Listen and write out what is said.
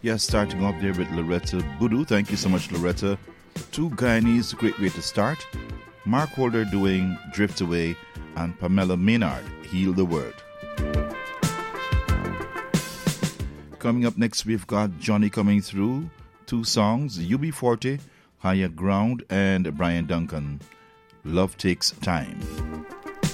Yes, starting off there with Loretta Budu. Thank you so much, Loretta. Two Guyanese, great way to start. Mark Holder doing Drift Away, and Pamela Maynard, Heal the Word. Coming up next, we've got Johnny coming through. Two songs, UB40, Higher Ground, and Brian Duncan, Love Takes Time.